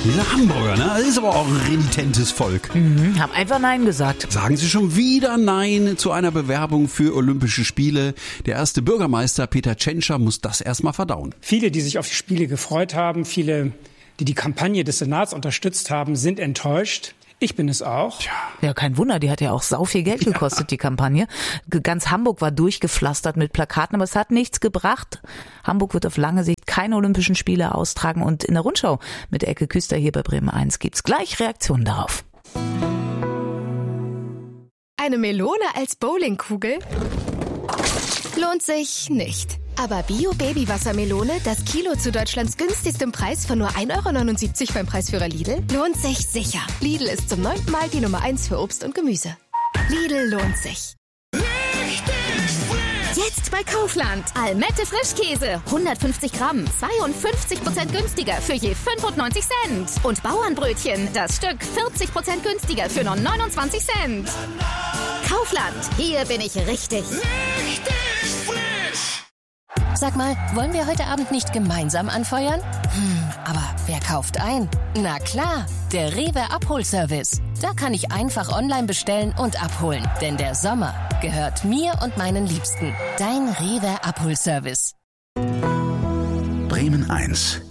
Diese Hamburger, ne? Das ist aber auch ein renitentes Volk. Hab einfach Nein gesagt. Sagen Sie schon wieder Nein zu einer Bewerbung für Olympische Spiele? Der erste Bürgermeister Peter Tschentscher muss das erstmal verdauen. Viele, die sich auf die Spiele gefreut haben, viele, die die Kampagne des Senats unterstützt haben, sind enttäuscht. Ich bin es auch. Ja, kein Wunder, die hat ja auch sau viel Geld gekostet, die Kampagne. Ganz Hamburg war durchgepflastert mit Plakaten, aber es hat nichts gebracht. Hamburg wird auf lange Sicht keine Olympischen Spiele austragen und in der Rundschau mit Elke Küster hier bei Bremen 1 gibt's gleich Reaktionen darauf. Eine Melone als Bowlingkugel? Lohnt sich nicht. Aber Bio-Baby-Wassermelone, das Kilo zu Deutschlands günstigstem Preis von nur 1,79 € beim Preisführer Lidl, lohnt sich sicher. Lidl ist zum 9. Mal die Nummer 1 für Obst und Gemüse. Lidl lohnt sich. Jetzt bei Kaufland. Almette Frischkäse. 150 Gramm. 52% günstiger für je 95 Cent. Und Bauernbrötchen. Das Stück 40% günstiger für nur 29 Cent. Kaufland. Hier bin ich richtig. Sag mal, wollen wir heute Abend nicht gemeinsam anfeuern? Aber wer kauft ein? Na klar, der Rewe Abholservice. Da kann ich einfach online bestellen und abholen. Denn der Sommer gehört mir und meinen Liebsten. Dein Rewe Abholservice. Bremen 1